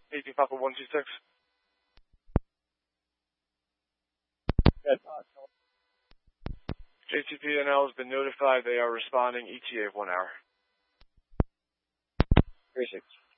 18 Papa 126. JTPNL has been notified. They are responding ETA of 1 hour. 36.